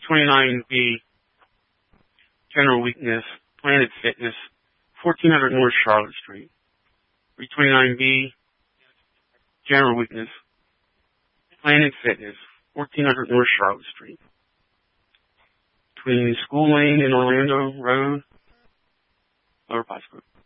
329B, general weakness, Planet Fitness, 1400 North Charlotte Street. 329B, general weakness, Planet Fitness, 1400 North Charlotte Street. Between School Lane and Orlando Road, Lower Potts Group.